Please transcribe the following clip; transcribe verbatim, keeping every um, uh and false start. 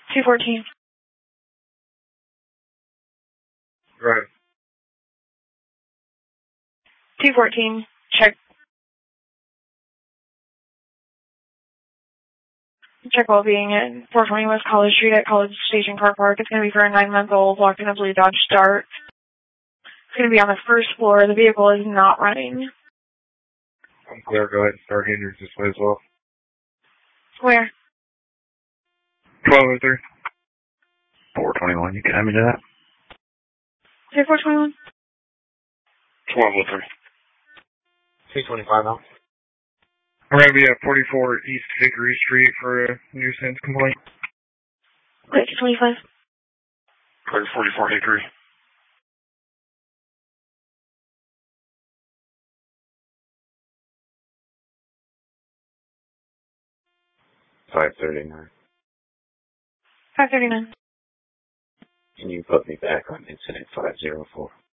two fourteen. Right. two fourteen. Check. Check well-being at four twenty West College Street at College Station Car Park. It's going to be for a nine-month-old locked in a blue Dodge Dart. It's going to be on the first floor. The vehicle is not running. I'm clear. Go ahead and start Hendricks this way as well. Where? twelve oh three. four twenty-one, you can have me to that? Say four twenty-one? twelve oh three. two twenty-five now. We're going to be at forty-four East Hickory Street for a nuisance complaint. Quick, twenty-five. Clear forty-four Hickory. five thirty-nine. five thirty-nine. Can you put me back on incident five oh four?